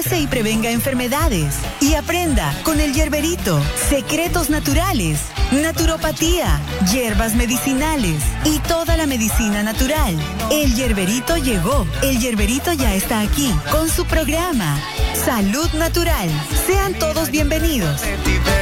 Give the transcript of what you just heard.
Cuídese y prevenga enfermedades. Y aprenda con el Yerberito. Secretos naturales, naturopatía, hierbas medicinales y toda la medicina natural. El Yerberito llegó. El Yerberito ya está aquí con su programa Salud Natural. Sean todos bienvenidos.